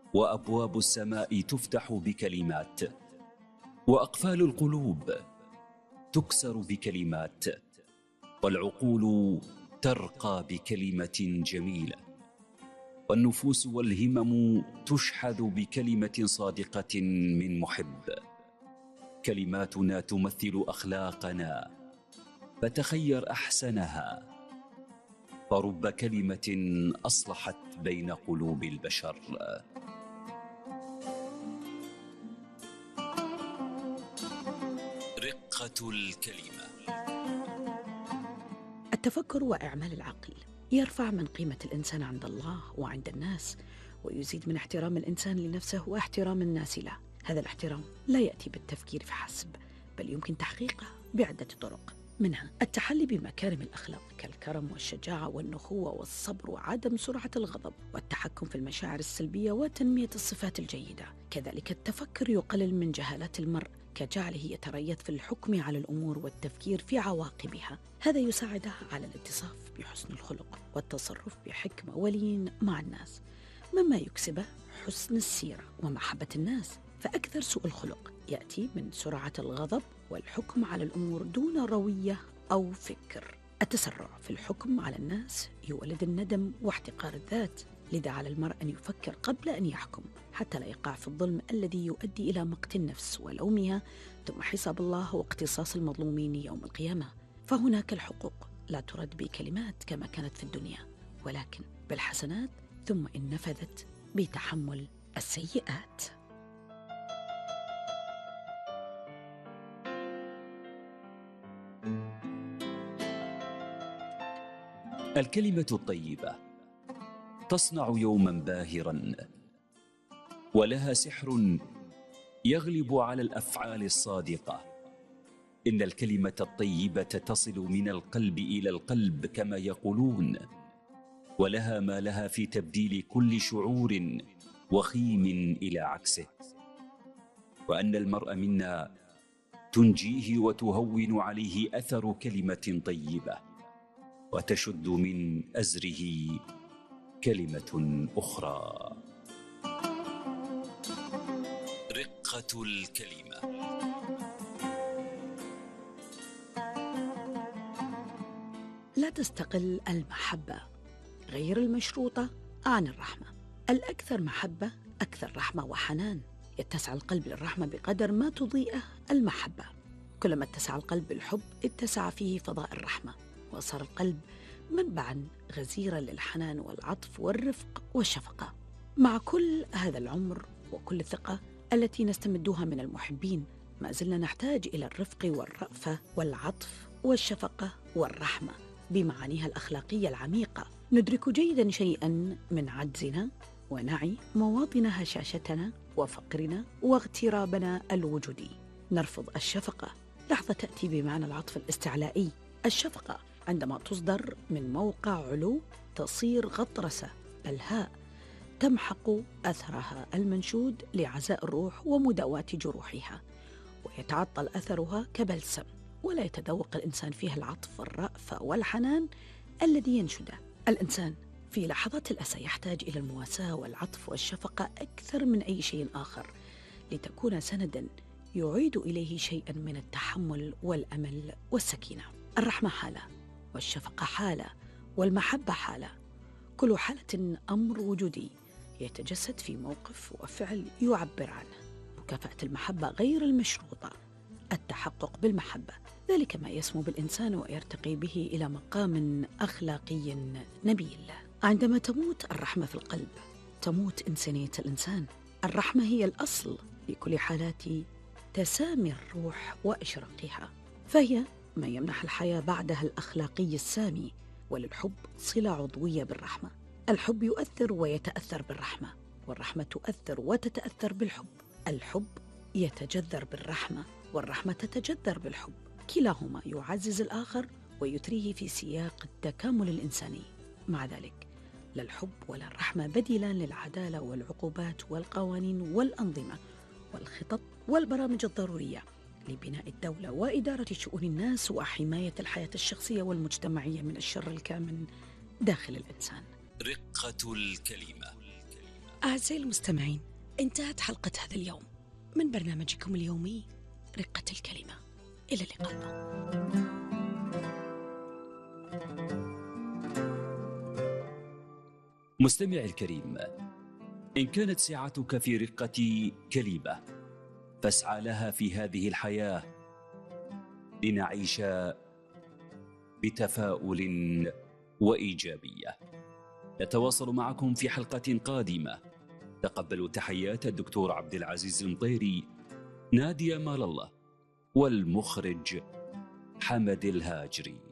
وأبواب السماء تفتح بكلمات، وأقفال القلوب تكسر بكلمات، والعقول ترقى بكلمة جميلة، والنفوس والهمم تشحذ بكلمة صادقة من محب. كلماتنا تمثل أخلاقنا، فتخير أحسنها، فرب كلمة أصلحت بين قلوب البشر. رقة الكلمة. التفكر وإعمال العقل يرفع من قيمة الإنسان عند الله وعند الناس، ويزيد من احترام الإنسان لنفسه واحترام الناس له. هذا الاحترام لا يأتي بالتفكير فحسب، بل يمكن تحقيقه بعدة طرق، منها التحلي بمكارم الأخلاق كالكرم والشجاعة والنخوة والصبر وعدم سرعة الغضب والتحكم في المشاعر السلبية وتنمية الصفات الجيدة. كذلك التفكر يقلل من جهالات المرء كجعله يتريث في الحكم على الأمور والتفكير في عواقبها. هذا يساعده على الاتصاف بحسن الخلق والتصرف بحكمة ولين مع الناس، مما يكسبه حسن السيرة ومحبة الناس. فأكثر سوء الخلق يأتي من سرعة الغضب والحكم على الأمور دون روية أو فكر. التسرع في الحكم على الناس يولد الندم واحتقار الذات، لذا على المرء أن يفكر قبل أن يحكم حتى لا يقع في الظلم الذي يؤدي إلى مقت النفس ولومها، ثم حساب الله واقتصاص المظلومين يوم القيامة. فهناك الحقوق لا ترد بكلمات كما كانت في الدنيا، ولكن بالحسنات، ثم إن نفذت بتحمل السيئات. الكلمة الطيبة تصنع يوما باهرا، ولها سحر يغلب على الأفعال الصادقة. إن الكلمة الطيبة تصل من القلب إلى القلب كما يقولون، ولها ما لها في تبديل كل شعور وخيم إلى عكسه. وأن المرء منا تنجيه وتهون عليه أثر كلمة طيبة، وتشد من أزره كلمة أخرى. رقة الكلمة. لا تستقل المحبة غير المشروطة عن الرحمة. الأكثر محبة أكثر رحمة وحنان. يتسع القلب للرحمة بقدر ما تضيئه المحبة. كلما اتسع القلب بالحب اتسع فيه فضاء الرحمة، وصار القلب منبعا غزيرا للحنان والعطف والرفق والشفقة. مع كل هذا العمر وكل الثقة التي نستمدها من المحبين، ما زلنا نحتاج إلى الرفق والرأفة والعطف والشفقة والرحمة بمعانيها الأخلاقية العميقة. ندرك جيدا شيئا من عجزنا ونعي مواطن هشاشتنا وفقرنا واغترابنا الوجودي. نرفض الشفقة، لحظة تأتي بمعنى العطف الاستعلائي. الشفقة عندما تصدر من موقع علو تصير غطرسة بلهاء تمحق أثرها المنشود لعزاء الروح ومداواة جروحها، ويتعطل أثرها كبلسم، ولا يتذوق الإنسان فيها العطف والرأفة والحنان الذي ينشده. الإنسان في لحظات الأسى يحتاج إلى المواساة والعطف والشفقة أكثر من أي شيء آخر، لتكون سندا يعيد إليه شيئا من التحمل والأمل والسكينة. الرحمة حالة، والشفقة حالة، والمحبة حالة. كل حالة أمر وجودي يتجسد في موقف وفعل يعبر عنه. مكافأة المحبة غير المشروطة التحقق بالمحبة، ذلك ما يسمو بالإنسان ويرتقي به إلى مقام أخلاقي نبيل. عندما تموت الرحمة في القلب تموت إنسانية الإنسان. الرحمة هي الأصل لكل حالات تسامي الروح وإشراقها، فهي ما يمنح الحياة بعدها الأخلاقي السامي. وللحب صلة عضوية بالرحمة. الحب يؤثر ويتأثر بالرحمة، والرحمة تؤثر وتتأثر بالحب. الحب يتجذر بالرحمة، والرحمة تتجذر بالحب. كلاهما يعزز الآخر ويثريه في سياق التكامل الإنساني. مع ذلك لا الحب ولا الرحمة بديلا للعدالة والعقوبات والقوانين والأنظمة والخطط والبرامج الضرورية لبناء الدولة وإدارة شؤون الناس وحماية الحياة الشخصية والمجتمعية من الشر الكامن داخل الإنسان. رقة الكلمة. أعزائي المستمعين، انتهت حلقة هذا اليوم من برنامجكم اليومي رقة الكلمة. إلى اللقاء. مستمع الكريم، إن كانت سعتك في رقة كلمة فاسعى لها في هذه الحياة لنعيش بتفاؤل وإيجابية. نتواصل معكم في حلقة قادمة. تقبلوا تحيات الدكتور عبد العزيز المطيري، نادية مال الله، والمخرج حمد الهاجري.